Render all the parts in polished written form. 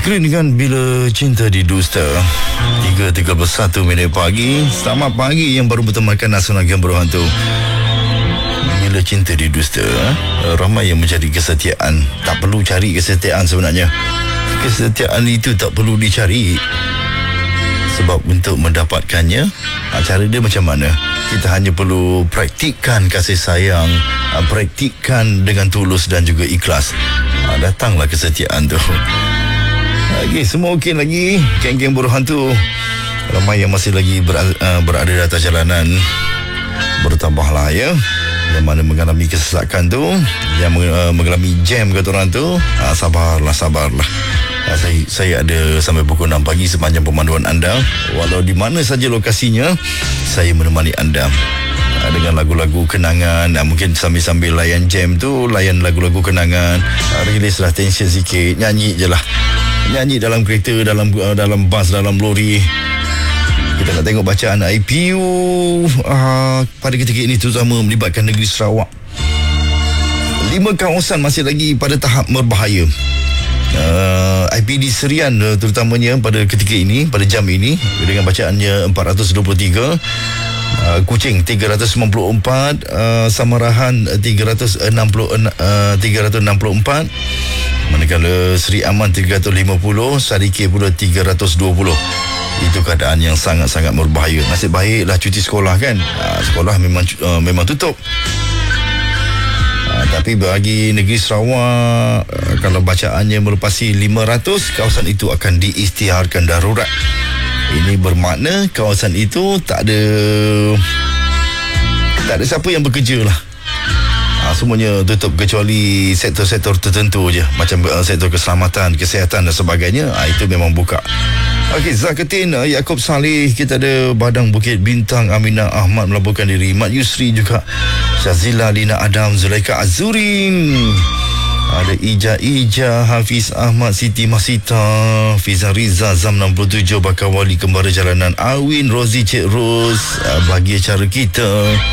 Skrin kan Bila Cinta di Dusta 3.31 pagi. Selamat pagi yang baru bertemankan Nasional Gembira Hantu. Bila Cinta di Dusta, ramai yang mencari kesetiaan. Tak perlu cari kesetiaan sebenarnya. Kesetiaan itu tak perlu dicari, sebab untuk mendapatkannya, cara dia macam mana? Kita hanya perlu praktikkan kasih sayang, praktikkan dengan tulus dan juga ikhlas. Datanglah kesetiaan tu. Okay, semua okey lagi. Geng-geng buruh hantu, ramai yang masih lagi berada di atas jalanan. Bertambahlah ya, yang mana mengalami kesesakan tu, yang mengalami jam kata orang tu. Sabarlah. Saya ada sampai pukul 6 pagi sepanjang pemanduan anda. Walau di mana saja lokasinya, saya menemani anda dengan lagu-lagu kenangan. Mungkin sambil-sambil layan jam tu, layan lagu-lagu kenangan, release lah tension sikit. Nyanyi je lah. Nyanyi dalam kereta, dalam bas, dalam lori. Kita nak tengok bacaan IPU pada ketika ini, terutama melibatkan negeri Sarawak. 5 kawasan masih lagi pada tahap berbahaya. IPD Serian terutamanya pada ketika ini, pada jam ini, dengan bacaannya 423. Kuching 394, Samarahan 364, manakala Seri Aman 350, Sarikir pula 320. Itu keadaan yang sangat-sangat berbahaya. Nasib baiklah cuti sekolah kan. Sekolah memang tutup. Tapi bagi negeri Sarawak, kalau bacaannya melepasi 500, kawasan itu akan diisytiharkan darurat. Ini bermakna kawasan itu tak ada siapa yang bekerja lah. Semuanya tutup kecuali sektor-sektor tertentu je, macam sektor keselamatan, kesihatan dan sebagainya. Itu memang buka. Okey, Zakatin, Yaakob Saleh, kita ada Badang Bukit Bintang, Aminah Ahmad melaporkan diri, Mat Yusri juga, Syazila Lina Adam, Zulaika Azurin, ada Ija, Hafiz Ahmad, Siti Masita, Fiza Riza, Zam 67, Bakar Wali, Kembara Jalanan, Awin, Rozi, Cik Ros, Bahagia Cara Kita.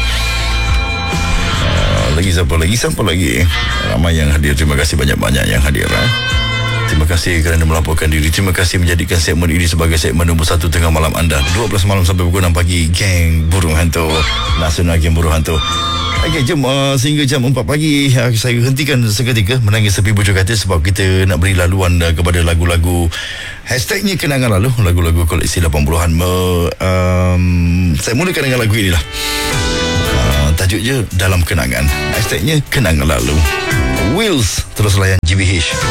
Siapa lagi? Ramai yang hadir. Terima kasih banyak-banyak yang hadir. Terima kasih kerana melaporkan diri. Terima kasih menjadikan segmen ini sebagai segmen nombor 1 tengah malam anda. 12 malam sampai pukul 6 pagi. Geng Burung Hantu, Nasional Geng Buruh Hantu. Okey, jom sehingga jam 4 pagi saya hentikan seketika menangis sepi bujur kata, sebab kita nak beri laluan kepada lagu-lagu hashtagnya kenangan lalu, lagu-lagu koleksi 80-an. Saya mulakan dengan lagu inilah. Tajuk je Dalam Kenangan. Hashtagnya kenangan lalu. Wills, terus layan GBH.